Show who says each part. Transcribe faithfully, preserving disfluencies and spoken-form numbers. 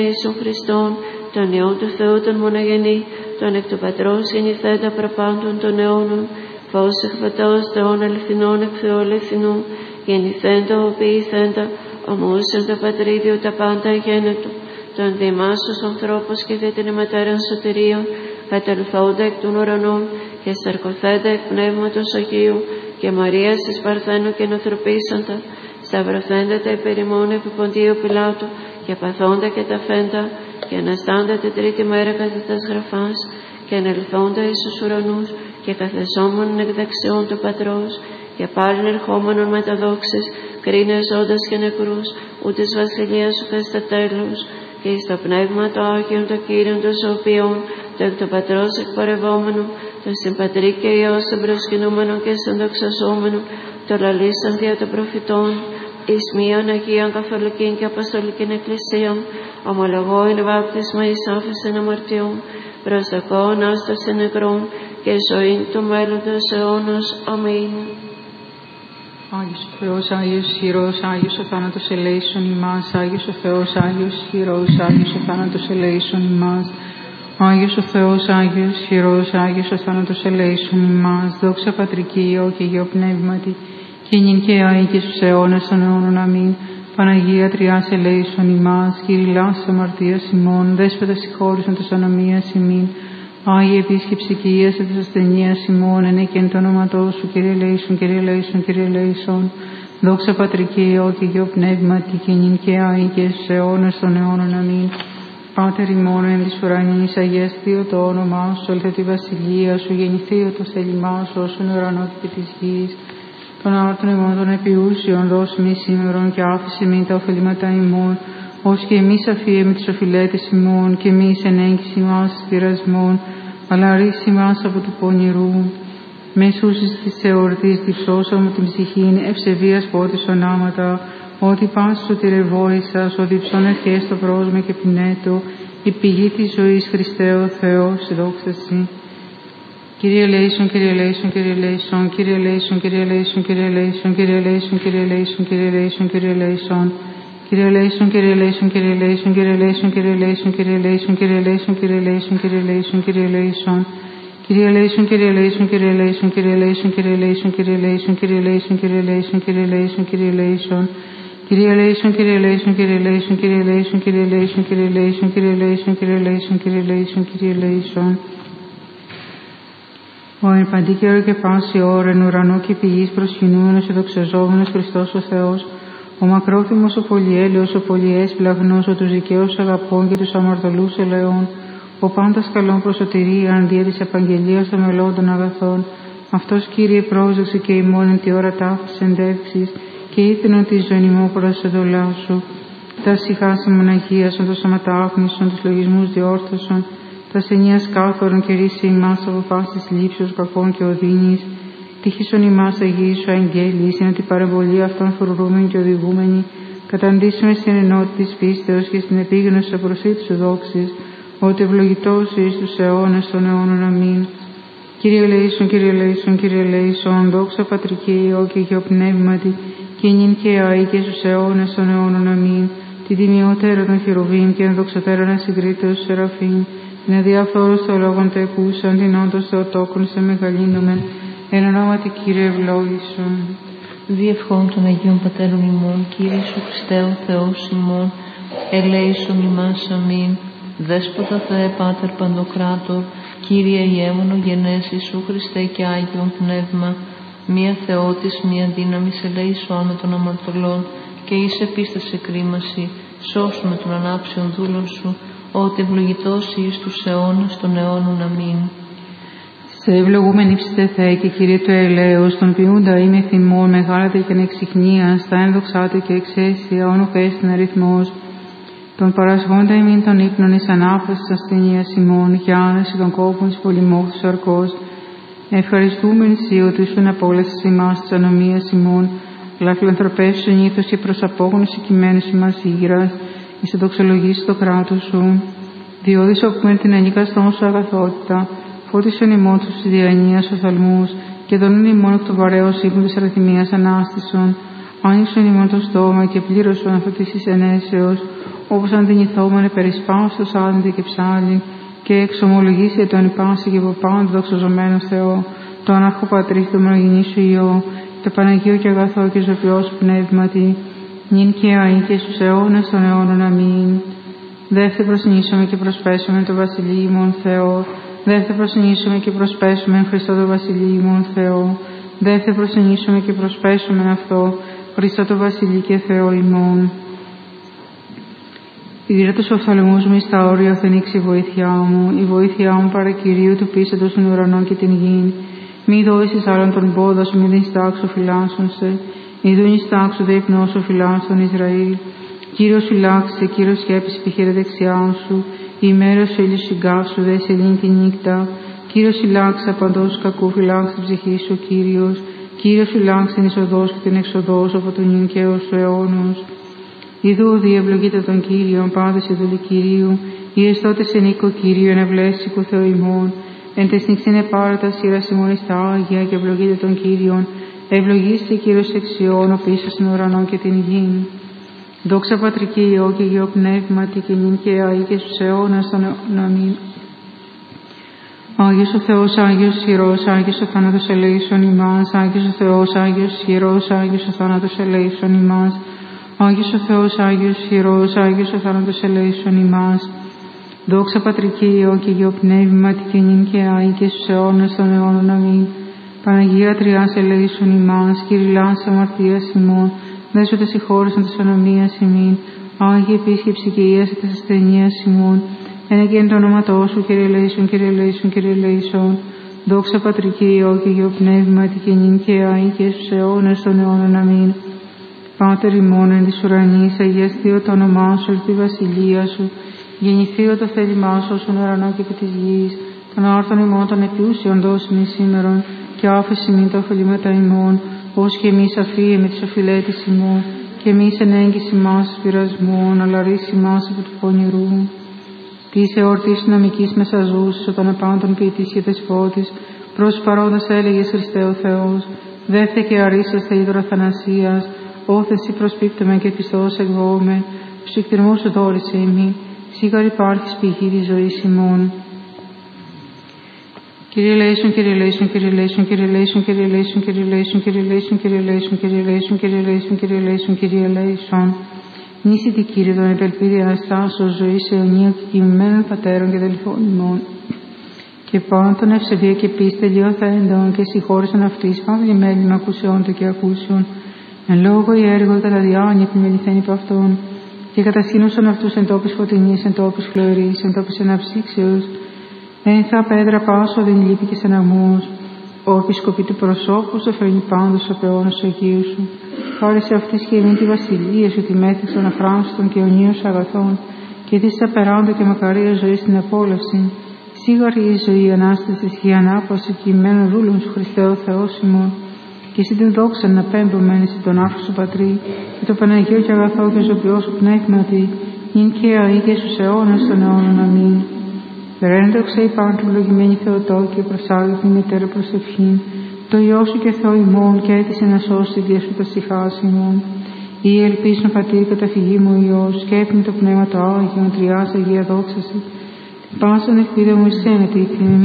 Speaker 1: Ιησού Χριστόν, τον Υιόν του Θεού τον μονογενή, τον εκ του Πατρός γεννηθέντα προπάντων των αιώνων, φως εκφωτός Θεών αληθινών εκ Θεού αληθινού, γεννηθέντα οποιηθέντα, ομούσεν το Πατρίδιο τα πάντα αγένετο, τον διημάσους ανθρώπους και δι' την ημετέραν σωτηρίων, κατελθόντα εκ των ουρανών και σαρκωθέντα εκ Πνεύματος Αγίου και Μαρίας εις Παρθένου και νοθροπήσαντα, σταυρωθέντα τα υπερημών επί Ποντίου Πιλάτου και παθόντα και τα φέντα και αναστάντα την τρίτη μέρα κατά τας γραφάς και ανελθόντα εις τους ουρανούς και καθεσόμενον εκ δεξιών του Πατρός και πάλιν ερχόμενον με τα δόξης κρίνες ζώντας και νεκρούς ούτης βασιλείας σου θες τα τέλους και εις το Πνεύμα το Άγιον το Κύριον των Σωπιών το εκ του Πατρός εκπορευόμενο το συμπατρί και Υιός εμπροσκυνούμενο και συντοξαζόμενο το λαλήσαν δια των προφητών εις μίαν Αγίαν Καθολικήν και Αποστολικήν Εκκλησίαν ομολογώ εν βάπτισμα εις άφεσεν αμαρτιών προσδοκώ ανάσταση νεκρών και ζωή του μέλλοντος αιώνος. Αμήν.
Speaker 2: Άγιος ο Θεός, Άγιος ισχυρός, Άγιος ο θάνατος ελέησον ημάς. Άγιος ο Θεός, Άγιος ισχυρός, Άγιος ο θάνατος ελέησον ημάς. Άγιος ο Θεός, Άγιος ισχυρός, Άγιος ο θάνατος ελέησον ημάς. Δόξα Πατρική, Υιό και Αγίο Πνεύματι, και νυν και αεί και στους αιώνας των αιώνων. Αμήν. Παναγία Τριάς ελέησον ημάς. Κυριλάς αμαρτίας ημών, Δέσποτα συγχώρησον τας ανομίας ημίν. Άγιε επίσκεψη και ίασε της ασθενείας ημών, ενέκεν το όνοματό σου, Κύριε ελέησον, Κύριε ελέησον, Κύριε ελέησον. Δόξα Πατρική, Υιό και Αγίο Πνεύματι, και νυν και αεί και στους αιώνας των αιώνων. Αμήν. Πάτερ ημών εν της ουρανής, αγιαστείο το όνομά σου, ελθέτω η βασιλεία σου, γεννηθείο το θέλημά σου, όσον ουρανό και της γης. Των άρτων ημών των επιούσιων δώσου μη σήμερον και άφησε μη τα ωφελήματα ημών, ως και εμείς αφίεμοι τις οφειλέτες ημών, και εμείς εν έγκυση μας εις πειρασμών, αλλά ρίση μας από του πονηρού. Μεσούσης της εορτής διψώσαμε την ψυχήν, ευσεβίας πότης ονάματα, ότι πας σωτηρευόησας, ο διψών ευχές το πρόσμα και πινέτο, η πηγή της ζωής Χριστέ ο Θεός, δόξαση. Κύριε ελέησον, Κύριε ελέησον, Κύριε ελέησον, Κύριε ελέησον, Κύριε ελέησον, Κύριε ελέησον, Κύριε ελέησον, Κύριε ελέησον, Κύριε ελέησον, Κύριε ελέησον. Κύριε ελέησον, Κύριε ελέησον, Κύριε ελέησον, Κύριε ελέησον, Κύριε ελέησον, Κύριε ελέησον, Κύριε ελέησον, Κύριε ελέησον, Κύριε ελέησον, Κύριε ελέησον. Κύριε ελέησον, Κύριε ελέησον, Κύριε ελέησον, Κύριε ελέησον, Κύριε ελέησον, Κύριε ελέησον, Κύριε ελέησον, Κύριε ελέησον, Κύριε ελέησον, Κύριε ελέησον. Κύριε ελέησον, Κύριε ελέησον, Κύριε ελέησον, Κύριε ελέησον, Κύριε ελέησον, Κύριε ελέησον, Κύριε ελέησον, Κύριε ελέησον, Κύριε ελέησον, Κύριε ελέησον. Ο εν παντή καιρό και πάση ώρα εν ουρανό και πηγής προσκυνούμενος και δοξαζόμενος Χριστός ο Θεός, ο μακρόθυμος, ο πολυέλεος, ο πολυέσπλαγνος, ο τους δικαίους αγαπών και τους αμαρτωλούς ελεών, ο πάντας καλών προς σωτηρίαν δια της επαγγελίας των μελών αγαθών, αυτός Κύριε πρόσδοξε και ημών εν τη ώρα τάφης εντεύξης και ήθινον τη ζωή μου προς εντολά σου. Τα συχάσιμον μοναχίασον, το σωματάχνησον, τους λογισμούς διόρθωσον, τα ασθενείας κάθορον και ρίσε ημάς από πάσης λήψεως κακών και οδύνης, τύχησον ημάς Αγίοι σου αγγέλης, είναι την παρεμβολή αυτών φρουρούμενη και οδηγούμενη, καταντήσουμε στην ενότητα της πίστεως και στην επίγνωση απροσίτης σου δόξης, ότι ευλογητός εις τους αιώνας των αιώνων. Αμήν. Κύριε ελέησον, Κύριε ελέησον, Κύριε ελέησον, δόξα Πατρική, Υιό και Αγίο Πνεύματι, και νυν και αεί και στους αιώνας των αιώνων. Αμήν. Την τιμιότερα των χερουβίμ και ενδοξωτέρων ασυγκρίτως σεραφείμ, την αδιαφθόρους το λόγον τε εκούσαν, την όντως Θεοτόκον σε μεγαλύνομεν, εν ονόματι Κύριε ευλόγησον.
Speaker 3: Διευχών των Αγίων Πατέρων ημών, Κύριε Ιησού Χριστέ ο Θεός ημών, ελέησον ημάς. Αμήν. Δέσποτα Θεέ Πάτερ Παντοκράτορ, Κύριε Ιέμονο γενές Ιησού Χριστέ και Άγιον Πνεύμα, μία Θεότης, μία δύναμης ελέησον με των αμαρτωλών και εις επίσταση κρίμαση, σώσου με των ανάψεων δούλων σου, ότι ευλογητός εις τους αιώνας των αιώνων. Αμήν.
Speaker 2: Σε ευλογούμενη ψητε Θεέ και Κύριε του ελέους, τον ποιούντα είμαι θυμών, μεγάλατε και ανεξιχνία, στα ένδοξάτε και εξαίσια, όνοχες στην αριθμός, τον παρασχόντα ημίν των ύπνων εις ανάφασης ασθενείας ημών, και άνεση των κόπων της πολυμόχθους αρκός, ευχαριστούμεν σοι ότι ήσουν απόλασες ημάς της ανομίας ημών, αλλά φιλανθρωπές συνήθως και προς απόγνωση κειμένους ημάς ήγρας, εις εντοξολογήσεις το κράτος σου, διότι σωπούμεν την ανίκαστόν σου αγαθότητα, φώτισον ημών τους διανοίας οφθαλμούς, και δονούν ημών εκ του βαρέως ύπνου της αριθμίας ανάστησον, άνοιξον ημών το στόμα και πλήρωσον αυτό της εισενέσεως, όπως αν την ηθόμανε περισπάστος άδυντε και ψάλι, και εξομολογήσει τον υπάση και από πάνω το δοξαζομένο Θεό, το ανάρχο Πατρί, το μονογενή σου Υιό, το Παναγίο και αγαθό και ζωοποιός πνεύματι, νυν και αεί και στους αιώνες των αιώνων. Αμήν. Δεύτε προσνήσουμε και προσπέσουμε το Βασιλείο ημών Θεό. Δεύτε προσνήσουμε και προσπέσουμε εν Χριστώ το Βασιλείο ημών Θεό. Δεύτε προσνήσουμε και προσπέσουμε αυτό, Χριστό το Βασιλείο και Θεό ημών. Ήρε τους οφθαλμούς μου εις τα όρια οθενήξει η βοήθειά μου, η βοήθειά μου παρά Κυρίου του πείσαντος των ουρανών και την γην. Μη δώσεις άλλον τον πόδα σου, μη δεν στάξω φυλάσσον σε, μη δουν στάξω δε υπνώσω φυλάσσον Ισραήλ. Κύριος φυλάξε, Κύριος σκέπης επιχείρε δεξιά σου, η ημέρα σου ήλιος συγκάψου, δε σε λύνει τη νύχτα. Κύριος φυλάξε απαντός κακού, φυλάξε την ψυχή σου, Κύριος. Κύριος φυλάξε την εισοδός και την εξοδός από τον νυν και έως του αιώνος. Ιδού διευλογείτε τον Κύριον, πάντες η δούλη Κυρίου, ή εστώτες εν οίκο Κυρίου, εν ευλέσικου Θεό ημών. Εν τες νύξιν επάρατα σειράς ημών εις τα Άγια, και ευλογείτε τον Κύριον. Ευλογήστε Κύριος εξιών, ο πίσω στην ουρανό και την γην. Δόξα Πατρική Υιό και Υιό Πνεύματι, και νυν και αεί και στους αιώνας των αιώνων. Αμήν. Άγιος ο Θεός, Άγιος ισχυρός, Άγιος ο θάνατος ελέησον ημάς. Άγιος ο Θεός, Άγιος ισχυρός, Άγιος ο θάνατος ελέησον ημάς. Άγιος ο Θεός, Άγιος ισχυρός, Άγιος ο θάνατος ελέησον ημάς. Δόξα Πατρική Υιό και Υιό Πνεύματι, και νυν και αεί και στους αιώνας των αιώνων. Αμήν. Παναγία Τριάς ελέησον ημάς. Κυριλάς αμαρτίας ημών. Δέσοτε συγχώρεσαν της ονομίας ημίν. Άγιε επίσκεψη και ίαση της ασθενείας ημών. Ένα και εν το όνοματό σου, Κύριε ελέησον, Κύριε ελέησον, Κύριε ελέησον. Δόξα Πατρική Υιό και Υιό Πνεύματι, και νυν και αεί και στους αιώνας των αιώνων. Αμήν. Πάτερ ημών εν της ουρανής, αγιαστείο το όνομά σου, ελθει η βασιλεία σου. Γεννηθείο το θέλημά σου, όσον ουρανό και επί της γης. Των άρθων ημών των επιούσιων δώσιμη σήμερον, και άφεση μην τα οφειλήματα ημών, ως και εμείς αφήε με τις οφειλέτης ημών, και εμείς εν έγκυση μας πειρασμών, αλλά ρίση μας από του πονηρού. Της εορτής νομικής μεσαζούσης, όταν απάντων ποιητής και δεσπότης, προς παρόντας έλεγες Χριστέ ο Θεός, δεύτε και αρίσαστε είδωρα θανασίας, όθεση προσπίπτεμε και πιστός εκβόμε, ψυκτηρμού σου δόρισε ημί, σίγαρ υπάρχεις πηγή της ζωής ημών. Κύριε ελέησον, Κύριε ελέησον, Κύριε ελέησον, Κύριε ελέησον, Κύριε ελέησον, Κύριε ελέησον, Κύριε ελέησον, Κύριε ελέησον, Κύριε ελέησον, Κύριε ελέησον, Κύριε ελέησον, Κύριε ελέησον. Νήσιτη Κύριε τον επελπίδη Αναστάσεως ζωής αιωνίου και κοιμημένων πατέρων και αδελφών ημών. Και πάνω τον ευσεβία και πίστη λιώθεντων και συγχώρησαν αυτής, παύλη μέλημα ακουσιόντων και ακούσεων. Εν λόγω ή έργο κατά διάνοια επιμεληθέν υπ' αυτών, και κατασχήνωσαν αυτούς εν τόπης φωτεινής, εν τόπης φλωρής, εν τόπης εναψύξεως. Ένθα πέδρα πάσο δεν λείπει και σαν αμούς. Ο επισκοπή του προσώπου σου φέρνει πάντως ο πεώνος του Αγίου σου. Χάρη σε αυτής και εμείς τη βασιλεία σου, τη μέθηξον αφράνστον και ονείως αγαθών, και της απεράντο και μακαρία ζωή στην απόλαυση. Σίγαρη η ζωή, ανάσταση και η ανάπαυση κειμένων δούλων σου, Χριστέ ο Θεός ημών. Και εσύ την δόξα να πέμπομεν σε τον άρθρο σου Πατρί, και το Παναγίο και αγαθό και ζωοποιό σου πνεύματι, νυν και αεί και στους αιώνας των αιώνων. Αμήν. Ρέντοξα υπάν του ευλογημένη Θεοτόκη, προσάγει την εταίρω προσευχήν, το Υιό σου και Θεό ημών, και έτησε να σώσει τη διασού τα στιχάς ημών. Ή ελπίσουν πατήρ καταφυγή μου ο Υιός, και έπνει το πνεύμα το Άγιον, τριάς Αγία δόξαση. Πάσαν ελπίδα μου εσένα, τη